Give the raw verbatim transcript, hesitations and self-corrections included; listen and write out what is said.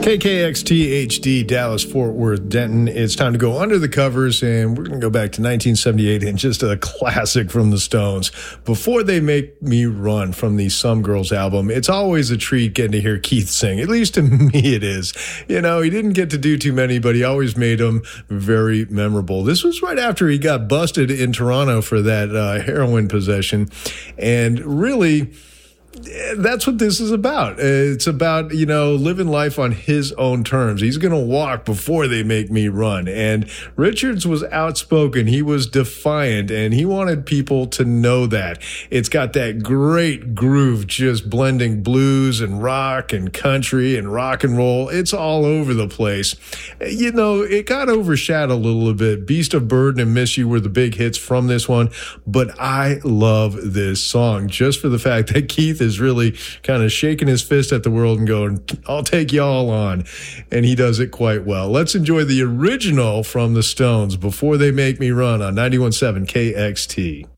K K X T H D, Dallas, Fort Worth, Denton. It's time to go under the covers, and we're going to go back to nineteen seventy-eight and just a classic from the Stones. Before They Make Me Run from the Some Girls album, it's always a treat getting to hear Keith sing. At least to me it is. You know, he didn't get to do too many, but he always made them very memorable. This was right after he got busted in Toronto for that uh, heroin possession, and really, that's what this is about. It's about, you know, living life on his own terms. He's going to walk before they make me run. And Richards was outspoken. He was defiant, and he wanted people to know that. It's got that great groove, just blending blues and rock and country and rock and roll. It's all over the place. You know, it got overshadowed a little bit. Beast of Burden and Miss You were the big hits from this one, but I love this song just for the fact that Keith is really kind of shaking his fist at the world and going, I'll take y'all on. And he does it quite well. Let's enjoy the original from the Stones, Before They Make Me Run, on ninety-one point seven K X T.